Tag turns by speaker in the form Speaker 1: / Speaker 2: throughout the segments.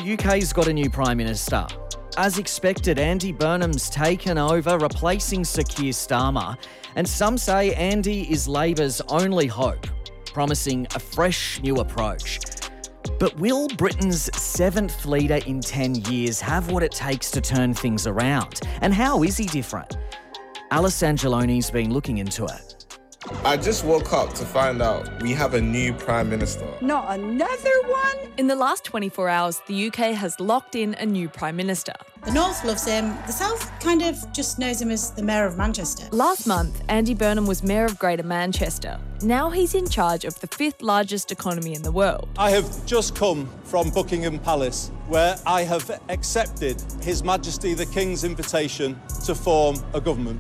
Speaker 1: The UK's got a new Prime Minister. As expected, Andy Burnham's taken over, replacing Sir Keir Starmer. And some say Andy is Labor's only hope, promising a fresh new approach. But will Britain's seventh leader in 10 years have what it takes to turn things around? And how is he different? Alice Angeloni's been looking into it.
Speaker 2: I just woke up to find out we have a new Prime Minister.
Speaker 3: Not another one?
Speaker 4: In the last 24 hours, the UK has locked in a new Prime Minister.
Speaker 5: The North loves him. The South kind of just knows him as the Mayor of Manchester.
Speaker 4: Last month, Andy Burnham was Mayor of Greater Manchester. Now he's in charge of the fifth largest economy in the world.
Speaker 6: I have just come from Buckingham Palace, where I have accepted His Majesty the King's invitation to form a government.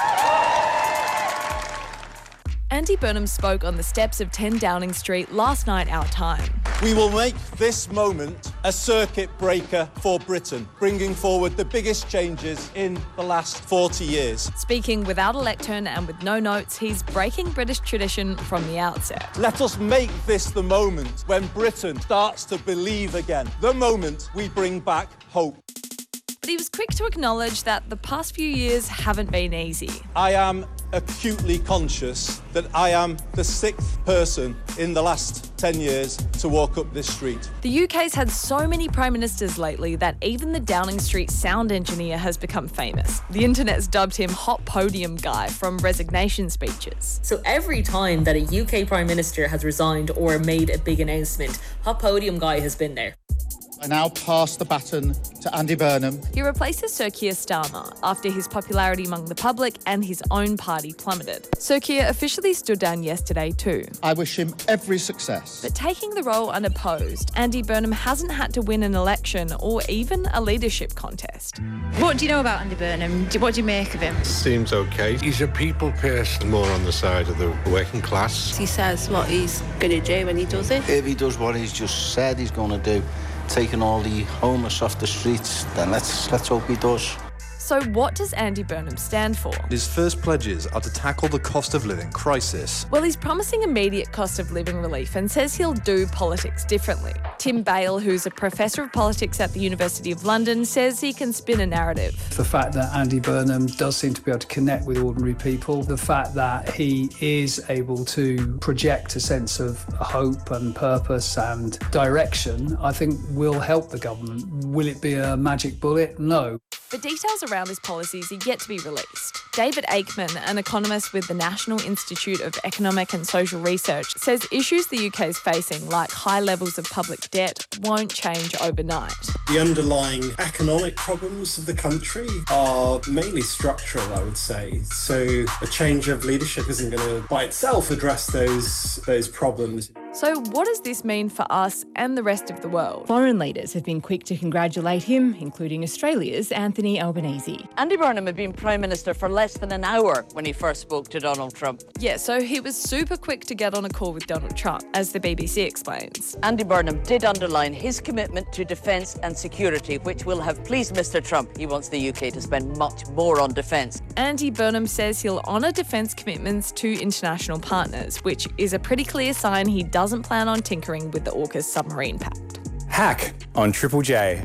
Speaker 4: Andy Burnham spoke on the steps of 10 Downing Street last night our time.
Speaker 6: We will make this moment a circuit breaker for Britain, bringing forward the biggest changes in the last 40 years.
Speaker 4: Speaking without a lectern and with no notes, he's breaking British tradition from the outset.
Speaker 6: Let us make this the moment when Britain starts to believe again, the moment we bring back hope.
Speaker 4: But he was quick to acknowledge that the past few years haven't been easy.
Speaker 6: I am acutely conscious that I am the sixth person in the last 10 years to walk up this street.
Speaker 4: The UK's had so many Prime Ministers lately that even the Downing Street sound engineer has become famous. The internet's dubbed him Hot Podium Guy from resignation speeches.
Speaker 7: So every time that a UK Prime Minister has resigned or made a big announcement, Hot Podium Guy has been there.
Speaker 8: I now pass the baton to Andy Burnham.
Speaker 4: He replaces Sir Keir Starmer after his popularity among the public and his own party plummeted. Sir Keir officially stood down yesterday too.
Speaker 8: I wish him every success.
Speaker 4: But taking the role unopposed, Andy Burnham hasn't had to win an election or even a leadership contest.
Speaker 3: What do you know about Andy Burnham? What do you make of him?
Speaker 9: Seems okay. He's a people person, more on the side of the working class.
Speaker 10: He says what he's going to do when he does it.
Speaker 11: If he does what he's just said he's going to do, taking all the homeless off the streets, then let's hope he does.
Speaker 4: So what does Andy Burnham stand for?
Speaker 12: His first pledges are to tackle the cost of living crisis.
Speaker 4: Well, he's promising immediate cost of living relief and says he'll do politics differently. Tim Bale, who's a professor of politics at the University of London, says he can spin a narrative.
Speaker 13: The fact that Andy Burnham does seem to be able to connect with ordinary people, the fact that he is able to project a sense of hope and purpose and direction, I think will help the government. Will it be a magic bullet? No.
Speaker 4: The details around his policies are yet to be released. David Aikman, an economist with the National Institute of Economic and Social Research, says issues the UK is facing, like high levels of public debt, won't change overnight.
Speaker 14: The underlying economic problems of the country are mainly structural, I would say. So a change of leadership isn't going to, by itself, address those problems.
Speaker 4: So what does this mean for us and the rest of the world?
Speaker 15: Foreign leaders have been quick to congratulate him, including Australia's Anthony Albanese.
Speaker 16: Andy Burnham had been Prime Minister for less than an hour when he first spoke to Donald Trump.
Speaker 4: Yeah, so he was super quick to get on a call with Donald Trump, as the BBC explains.
Speaker 16: Andy Burnham did underline his commitment to defence and security, which will have pleased Mr Trump. He wants the UK to spend much more on defence.
Speaker 4: Andy Burnham says he'll honour defence commitments to international partners, which is a pretty clear sign he doesn't plan on tinkering with the AUKUS submarine pact.
Speaker 17: Hack on Triple J.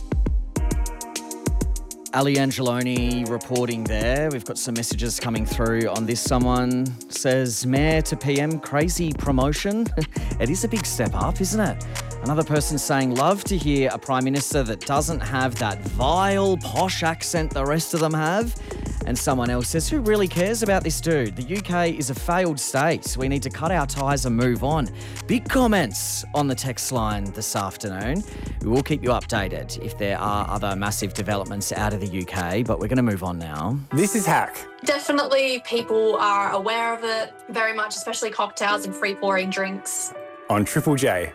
Speaker 1: Ali Angeloni reporting there. We've got some messages coming through on this. Someone says, Mayor to PM, crazy promotion. It is a big step up, isn't it? Another person saying, love to hear a Prime Minister that doesn't have that vile, posh accent the rest of them have. And someone else says, who really cares about this dude? The UK is a failed state. We need to cut our ties and move on. Big comments on the text line this afternoon. We will keep you updated if there are other massive developments out of the UK, but we're going to move on now.
Speaker 17: This is Hack.
Speaker 18: Definitely people are aware of it very much, especially cocktails and free pouring drinks.
Speaker 17: On Triple J.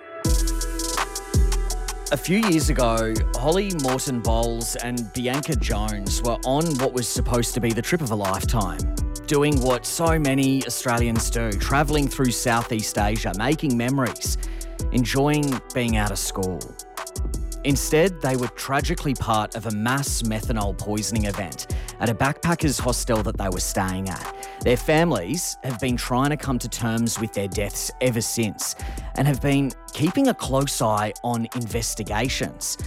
Speaker 1: A few years ago, Holly Morton Bowles and Bianca Jones were on what was supposed to be the trip of a lifetime, doing what so many Australians do, travelling through Southeast Asia, making memories, enjoying being out of school. Instead, they were tragically part of a mass methanol poisoning event at a backpackers hostel that they were staying at. Their families have been trying to come to terms with their deaths ever since and have been keeping a close eye on investigations.